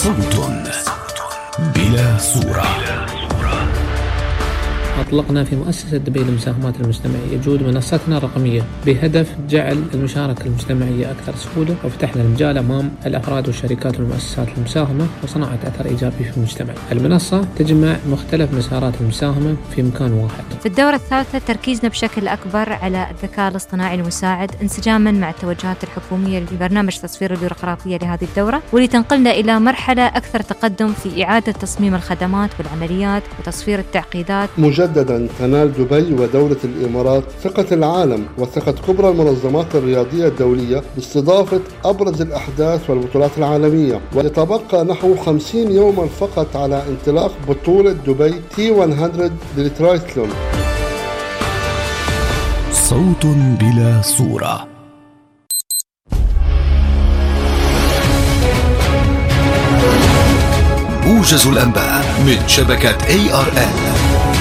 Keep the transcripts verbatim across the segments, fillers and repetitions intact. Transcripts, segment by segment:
صوت بلا صورة. أطلقنا في مؤسسة دبي للمساهمات المجتمعية جهود منصتنا الرقمية بهدف جعل المشاركة المجتمعية أكثر سهولة، وفتحنا المجال أمام الأفراد والشركات والمؤسسات المساهمة وصناعة أثر إيجابي في المجتمع. المنصة تجمع مختلف مسارات المساهمة في مكان واحد. في الدورة الثالثة تركيزنا بشكل أكبر على الذكاء الاصطناعي المساعد انسجاما مع التوجهات الحكومية لبرنامج تصفير البيروقراطية لهذه الدورة، واللي تنقلنا إلى مرحلة أكثر تقدم في إعادة تصميم الخدمات والعمليات وتصفير التعقيدات. مجددا تنال دبي ودولة الإمارات ثقة العالم وثقة كبرى المنظمات الرياضية الدولية باستضافة أبرز الأحداث والبطولات العالمية، ويتبقى نحو خمسين يوما فقط على انطلاق بطولة دبي تي مئة للترايثلون. صوت بلا صورة. موجز الأنباء من شبكة إيه آر إل.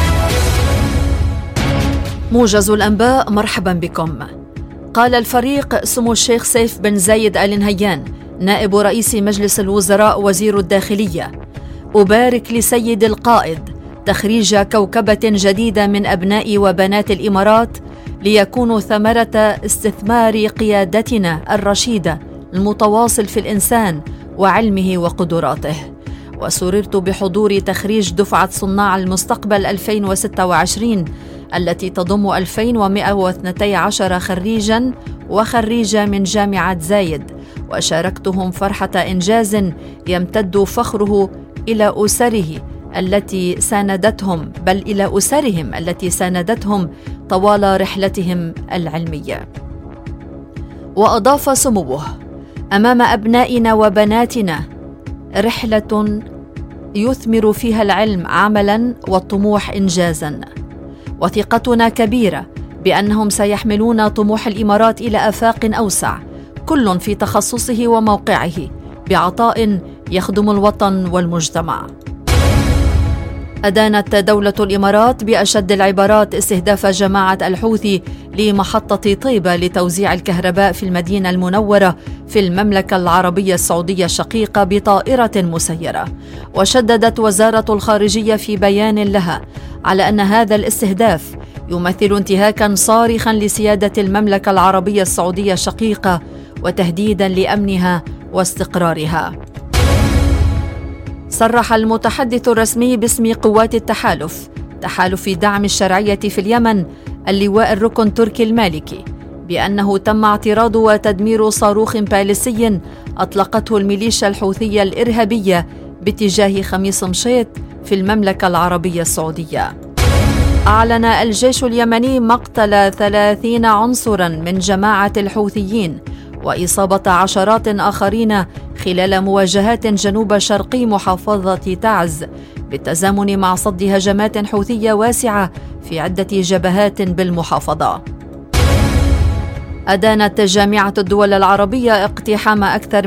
موجز الأنباء، مرحبا بكم. قال الفريق سمو الشيخ سيف بن زايد آل نهيان نائب رئيس مجلس الوزراء وزير الداخلية: أبارك لسيد القائد تخريج كوكبة جديدة من أبناء وبنات الإمارات ليكونوا ثمرة استثمار قيادتنا الرشيدة المتواصل في الإنسان وعلمه وقدراته. وسررت بحضور تخريج دفعة صناع المستقبل ألفين وستة وعشرين التي تضم ألفين ومئة واثني عشر خريجاً وخريجة من جامعة زايد، وشاركتهم فرحة إنجاز يمتد فخره إلى أسره التي ساندتهم بل إلى أسرهم التي ساندتهم طوال رحلتهم العلمية. وأضاف سموه: أمام أبنائنا وبناتنا رحلة يثمر فيها العلم عملاً والطموح إنجازاً، وثقتنا كبيرة بأنهم سيحملون طموح الإمارات إلى آفاق أوسع، كل في تخصصه وموقعه بعطاء يخدم الوطن والمجتمع. أدانت دولة الإمارات بأشد العبارات استهداف جماعة الحوثي لمحطة طيبة لتوزيع الكهرباء في المدينة المنورة في المملكة العربية السعودية الشقيقة بطائرة مسيرة. وشددت وزارة الخارجية في بيان لها على أن هذا الاستهداف يمثل انتهاكاً صارخاً لسيادة المملكة العربية السعودية الشقيقة وتهديداً لأمنها واستقرارها. صرح المتحدث الرسمي باسم قوات التحالف تحالف دعم الشرعية في اليمن اللواء الركن تركي المالكي بأنه تم اعتراض وتدمير صاروخ باليستي أطلقته الميليشيا الحوثية الإرهابية باتجاه خميس مشيط في المملكة العربية السعودية. أعلن الجيش اليمني مقتل ثلاثين عنصراً من جماعة الحوثيين وإصابة عشرات آخرين خلال مواجهات جنوب شرقي محافظة تعز بالتزامن مع صد هجمات حوثية واسعة في عدة جبهات بالمحافظة. أدانت جامعة الدول العربية اقتحام أكثر